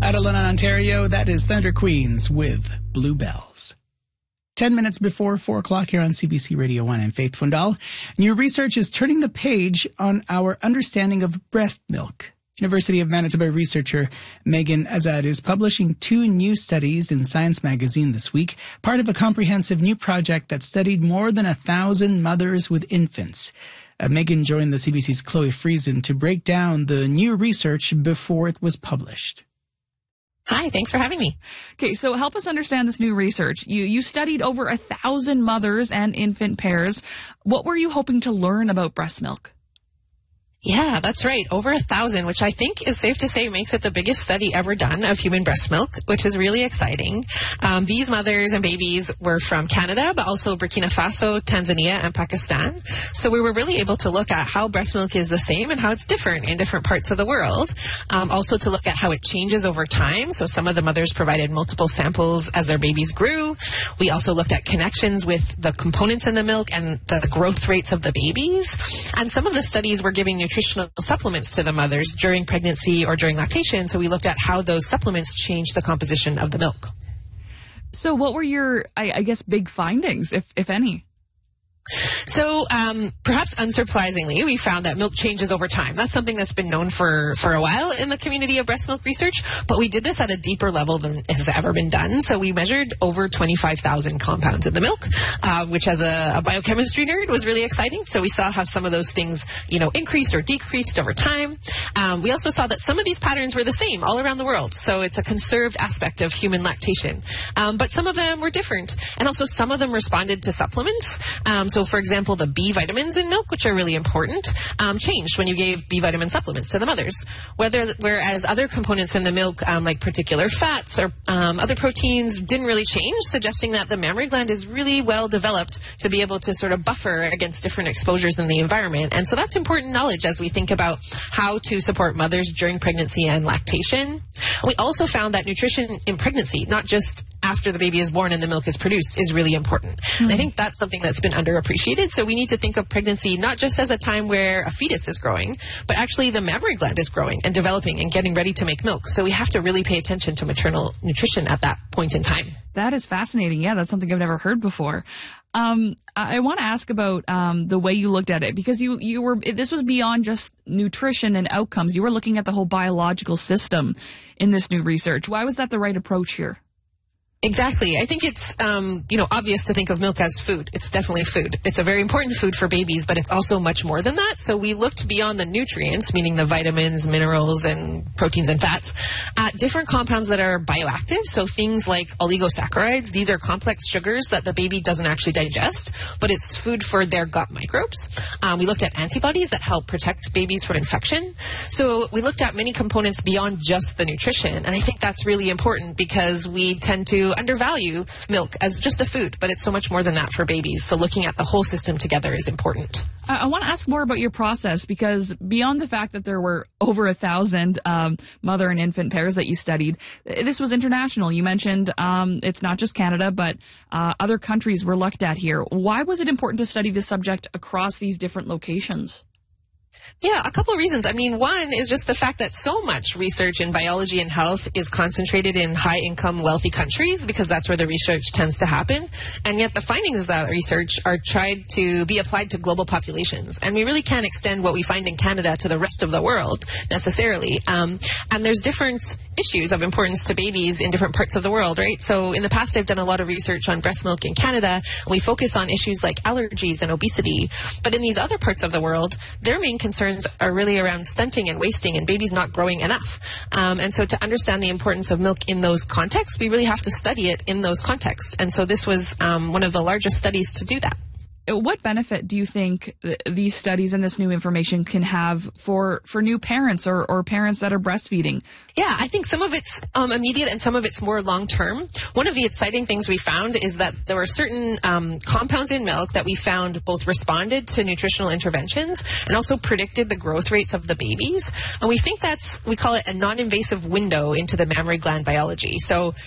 Adelina, Ontario, that is Thunder Queens with Bluebells. 10 minutes before 4 o'clock here on CBC Radio 1. I'm Faith Fundal. New research is turning the page on our understanding of breast milk. University of Manitoba researcher Megan Azad is publishing 2 new studies in Science magazine this week, part of a comprehensive new project that studied more than 1,000 mothers with infants. Megan joined the CBC's Chloe Friesen to break down the new research before it was published. Hi, thanks for having me. Okay, so help us understand this new research. You studied over 1,000 mothers and infant pairs. What were you hoping to learn about breast milk? Yeah, that's right. Over 1,000, which I think is safe to say makes it the biggest study ever done of human breast milk, which is really exciting. These mothers and babies were from Canada, but also Burkina Faso, Tanzania, and Pakistan. So we were really able to look at how breast milk is the same and how it's different in different parts of the world. Also to look at how it changes over time. So some of the mothers provided multiple samples as their babies grew. We also looked at connections with the components in the milk and the growth rates of the babies. And some of the studies were giving nutritional supplements to the mothers during pregnancy or during lactation. So we looked at how those supplements change the composition of the milk. So what were your, I guess, big findings, if any? So perhaps unsurprisingly, we found that milk changes over time. That's something that's been known for a while in the community of breast milk research, but we did this at a deeper level than has ever been done. So we measured over 25,000 compounds in the milk, which as a biochemistry nerd was really exciting. So we saw how some of those things, increased or decreased over time. We also saw that some of these patterns were the same all around the world. So it's a conserved aspect of human lactation. But some of them were different. And also some of them responded to supplements. So for example, the B vitamins in milk, which are really important, changed when you gave B vitamin supplements to the mothers. Whereas other components in the milk, like particular fats or other proteins, didn't really change, suggesting that the mammary gland is really well developed to be able to sort of buffer against different exposures in the environment. And so that's important knowledge as we think about how to support mothers during pregnancy and lactation. We also found that nutrition in pregnancy, not just after the baby is born and the milk is produced, is really important. And I think that's something that's been underappreciated. So we need to think of pregnancy not just as a time where a fetus is growing, but actually the mammary gland is growing and developing and getting ready to make milk. So we have to really pay attention to maternal nutrition at that point in time. That is fascinating. Yeah, that's something I've never heard before. I want to ask about the way you looked at it, because this was beyond just nutrition and outcomes. You were looking at the whole biological system in this new research. Why was that the right approach here? Exactly. I think it's, obvious to think of milk as food. It's definitely food. It's a very important food for babies, but it's also much more than that. So we looked beyond the nutrients, meaning the vitamins, minerals, and proteins and fats, at different compounds that are bioactive. So things like oligosaccharides. These are complex sugars that the baby doesn't actually digest, but it's food for their gut microbes. We looked at antibodies that help protect babies from infection. So we looked at many components beyond just the nutrition. And I think that's really important because we tend to undervalue milk as just a food, but it's so much more than that for babies. So looking at the whole system together is important. I want to ask more about your process, because beyond the fact that there were over 1,000 mother and infant pairs that you studied, this was international. You mentioned it's not just Canada, but other countries were looked at here. Why was it important to study this subject across these different locations? Yeah, a couple of reasons. I mean, one is just the fact that so much research in biology and health is concentrated in high-income, wealthy countries, because that's where the research tends to happen. And yet the findings of that research are tried to be applied to global populations. And we really can't extend what we find in Canada to the rest of the world, necessarily. And there's different issues of importance to babies in different parts of the world, right? So in the past, I've done a lot of research on breast milk in Canada, and we focus on issues like allergies and obesity. But in these other parts of the world, their main concerns are really around stunting and wasting and babies not growing enough. And so to understand the importance of milk in those contexts, we really have to study it in those contexts. And so this was one of the largest studies to do that. What benefit do you think these studies and this new information can have for new parents or parents that are breastfeeding? Yeah, I think some of it's immediate and some of it's more long-term. One of the exciting things we found is that there were certain compounds in milk that we found both responded to nutritional interventions and also predicted the growth rates of the babies. And we think we call it a non-invasive window into the mammary gland biology. So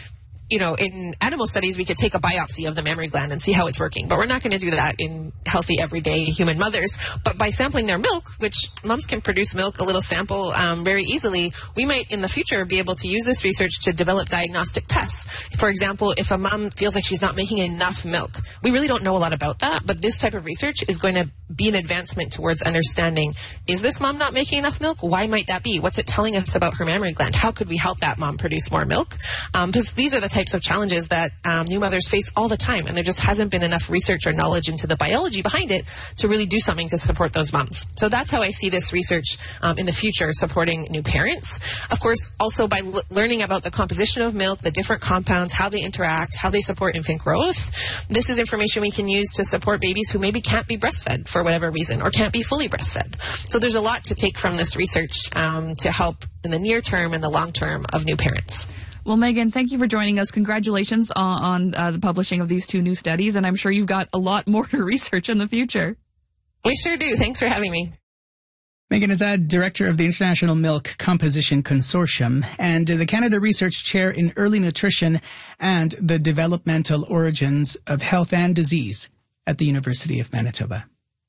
in animal studies, we could take a biopsy of the mammary gland and see how it's working. But we're not going to do that in healthy, everyday human mothers. But by sampling their milk, which moms can produce milk, a little sample very easily, we might in the future be able to use this research to develop diagnostic tests. For example, if a mom feels like she's not making enough milk, we really don't know a lot about that, but this type of research is going to be an advancement towards understanding, is this mom not making enough milk? Why might that be? What's it telling us about her mammary gland? How could we help that mom produce more milk? Because these are the types of challenges that new mothers face all the time, and there just hasn't been enough research or knowledge into the biology behind it to really do something to support those moms. So that's how I see this research in the future supporting new parents. Of course, also by learning about the composition of milk, the different compounds, how they interact, how they support infant growth. This is information we can use to support babies who maybe can't be breastfed for whatever reason or can't be fully breastfed. So there's a lot to take from this research to help in the near term and the long term of new parents. Well, Megan, thank you for joining us. Congratulations on the publishing of these 2 new studies, and I'm sure you've got a lot more to research in the future. We sure do. Thanks for having me. Megan Azad, Director of the International Milk Composition Consortium and the Canada Research Chair in Early Nutrition and the Developmental Origins of Health and Disease at the University of Manitoba.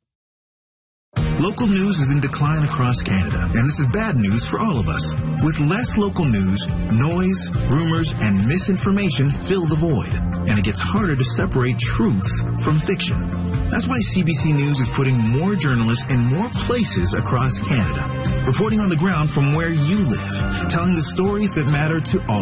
Local news is in decline across Canada, and this is bad news for all of us. With less local news, noise, rumors, and misinformation fill the void, and it gets harder to separate truth from fiction. That's why CBC News is putting more journalists in more places across Canada, reporting on the ground from where you live, telling the stories that matter to all